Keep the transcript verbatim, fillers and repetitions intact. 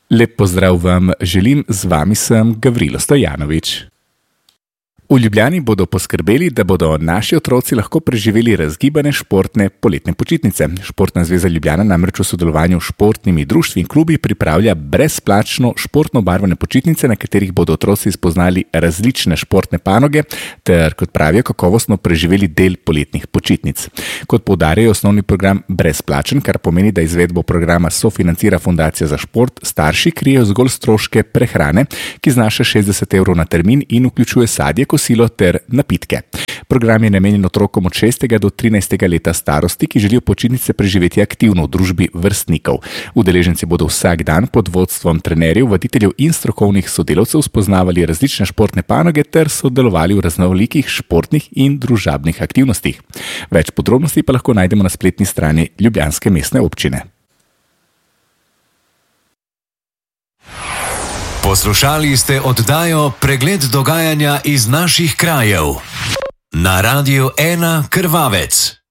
Lep pozdrav vam želim, z vami sem Gavrilo Stojanovič. V Ljubljani bodo poskrbeli, da bodo naši otroci lahko preživeli razgibane športne poletne počitnice. Športna zveza Ljubljana namreč v sodelovanju s športnimi društvi in klubi pripravlja brezplačno športno obarvane počitnice, na katerih bodo otroci spoznali različne športne panoge ter, kot pravijo, kakovostno preživeli del poletnih počitnic. Kot poudarjajo, osnovni program brezplačen, kar pomeni, da izvedbo programa sofinancira Fundacija za šport, starši krijejo zgolj stroške prehrane, ki znaša šestdeset evrov na termin in vključuje sadje, kosilo ter napitke. Program je namenjen otrokom od šestega do trinajstega leta starosti, ki želijo počitnice preživeti aktivno v družbi vrstnikov. Udeleženci bodo vsak dan pod vodstvom trenerjev, voditeljev in strokovnih sodelavcev spoznavali različne športne panoge ter sodelovali v raznolikih športnih in družabnih aktivnostih. Več podrobnosti pa lahko najdemo na spletni strani ljubljanske mestne občine. Poslušali ste oddajo Pregled dogajanja iz naših krajev na Radiu ena Krvavec.